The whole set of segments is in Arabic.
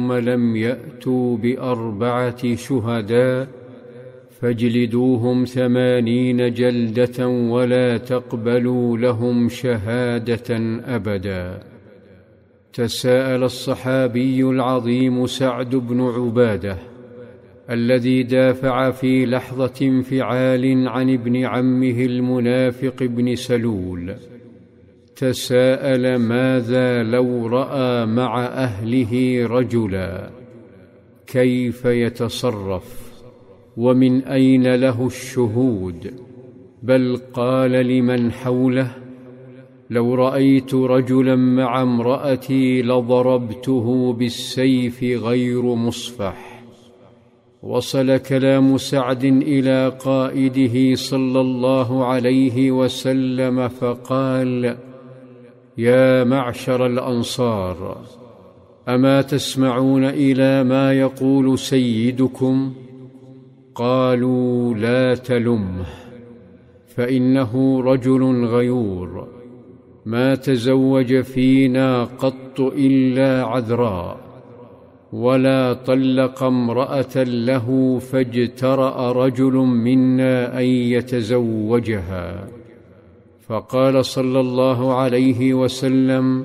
ثم لم يأتوا ب4 شهداء فاجلدوهم 80 جلدة ولا تقبلوا لهم شهادة أبدا. تساءل الصحابي العظيم سعد بن عبادة الذي دافع في لحظة انفعال عن ابن عمه المنافق بن سلول، تساءل ماذا لو رأى مع أهله رجلا كيف يتصرف ومن أين له الشهود؟ بل قال لمن حوله: لو رأيت رجلا مع امرأتي لضربته بالسيف غير مصفح. وصل كلام سعد إلى قائده صلى الله عليه وسلم فقال: يا معشر الأنصار، أما تسمعون إلى ما يقول سيدكم؟ قالوا: لا تلمه، فإنه رجل غيور، ما تزوج فينا قط إلا عذراء، ولا طلق امرأة له فاجترأ رجل منا أن يتزوجها. فقال صلى الله عليه وسلم: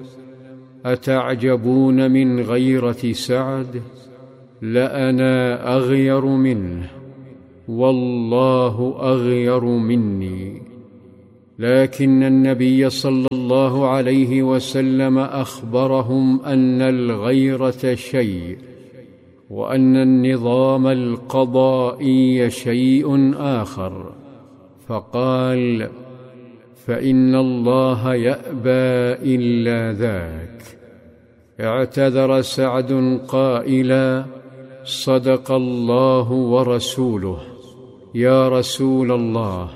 أتعجبون من غيرة سعد؟ لأنا أغير منه، والله أغير مني. لكن النبي صلى الله عليه وسلم أخبرهم أن الغيرة شيء، وأن النظام القضائي شيء آخر، فقال: فإن الله يأبى إلا ذاك. اعتذر سعد قائلا: صدق الله ورسوله، يا رسول الله،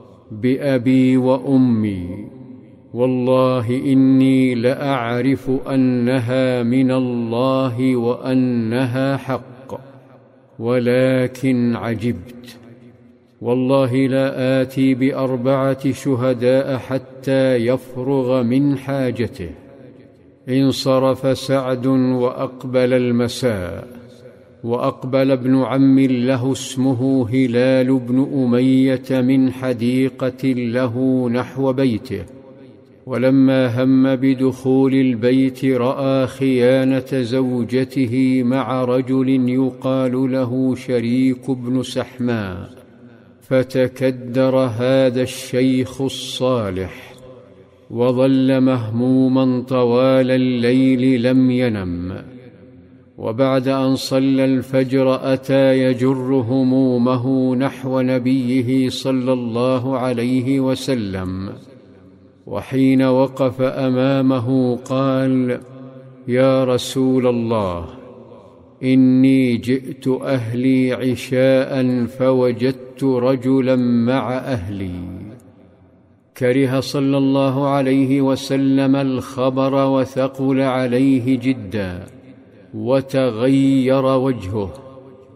بأبي وأمي، والله إني لأعرف أنها من الله وأنها حق، ولكن عجبت، والله لا آتي ب4 شهداء حتى يفرغ من حاجته. انصرف سعد وأقبل المساء، وأقبل ابن عم له اسمه هلال بن أمية من حديقة له نحو بيته، ولما هم بدخول البيت رأى خيانة زوجته مع رجل يقال له شريك بن سحماء، فتكدر هذا الشيخ الصالح وظل مهموما طوال الليل لم ينم. وبعد أن صلى الفجر أتى يجر همومه نحو نبيه صلى الله عليه وسلم، وحين وقف أمامه قال: يا رسول الله، إني جئت أهلي عشاء فوجدت رجلا مع أهلي. كره صلى الله عليه وسلم الخبر وثقل عليه جدا، وتغير وجهه،